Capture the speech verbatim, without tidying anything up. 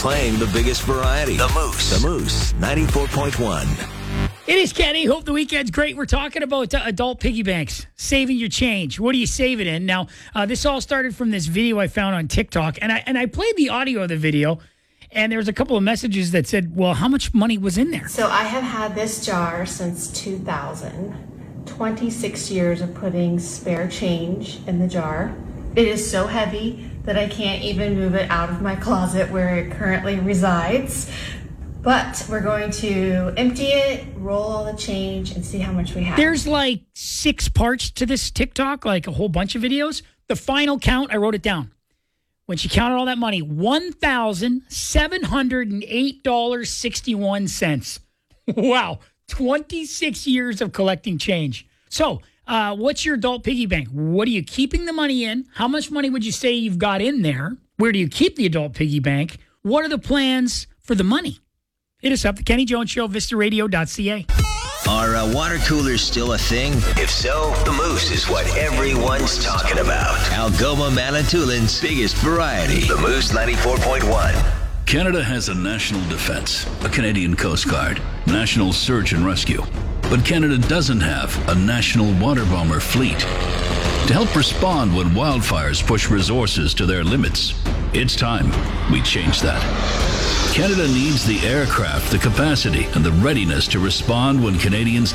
playing the biggest variety. The Moose. The Moose, ninety-four point one. It is Kenny. Hope the weekend's great. We're talking about uh, adult piggy banks, saving your change. What do you save it in? Now, uh, this all started from this video I found on TikTok, and I and I played the audio of the video, and there was a couple of messages that said, well, how much money was in there? So I have had this jar since two thousand, twenty-six years of putting spare change in the jar. It is so heavy that I can't even move it out of my closet where it currently resides. But we're going to empty it, roll all the change, and see how much we have. There's like six parts to this TikTok, like a whole bunch of videos. The final count, I wrote it down. When she counted all that money, one thousand seven hundred eight dollars and sixty-one cents. Wow. twenty-six years of collecting change. So, uh, what's your adult piggy bank? What are you keeping the money in? How much money would you say you've got in there? Where do you keep the adult piggy bank? What are the plans for the money? Hit us up, The Kenny Jones Show, vista radio dot c a. Are uh, water coolers still a thing? If so, the Moose is what everyone's talking about. Algoma Manitoulin's biggest variety. The Moose ninety-four point one. Canada has a national defense, a Canadian Coast Guard, national search and rescue. But Canada doesn't have a national water bomber fleet. To help respond when wildfires push resources to their limits, it's time we change that. Canada needs the aircraft, the capacity, and the readiness to respond when Canadians